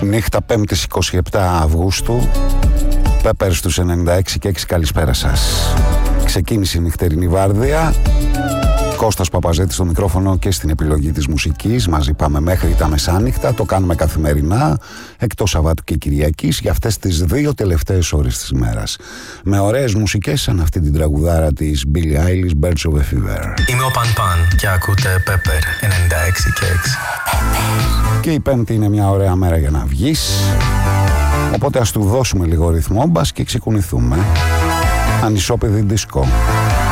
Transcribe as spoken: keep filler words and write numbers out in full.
Νύχτα πέμπτης εικοστή εβδόμη Αυγούστου. Πέπερ στους ενενήντα έξι και έξι, καλησπέρα σας. Ξεκίνησε η νυχτερινή βάρδια. Κώστας Παπαζέτης στο μικρόφωνο και στην επιλογή της μουσικής. Μαζί πάμε μέχρι τα μεσάνυχτα. Το κάνουμε καθημερινά, εκτός Σαββάτου και Κυριακής, για αυτές τις δύο τελευταίες ώρες της ημέρας. Με ωραίες μουσικές σαν αυτή την τραγουδάρα της Billie Eilish, Birds of a Feather. Είμαι ο Παν Παν και ακούτε Πέπερ ενενήντα έξι και έξι. Και η Πέμπτη είναι μια ωραία μέρα για να βγεις. Οπότε ας του δώσουμε λίγο ρυθμό, μπας και ξεκουνηθούμε. Ανισόπεδη ντισκό.